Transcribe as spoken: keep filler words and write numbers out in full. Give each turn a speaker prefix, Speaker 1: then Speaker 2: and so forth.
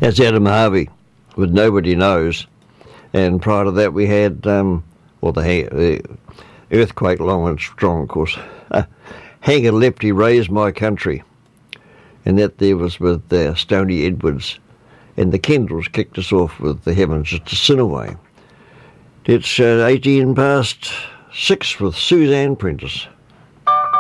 Speaker 1: That's Adam Harvey with Nobody Knows. And prior to that we had, um, well, the, the Earthquake, Long and Strong, of course. Uh, Hang a Lefty, Raise My Country. And that there was with uh, Stoney Edwards. And the Kendalls kicked us off with The Heavens Just a Sin Away. It's uh, eighteen past six with Suzanne Prentice.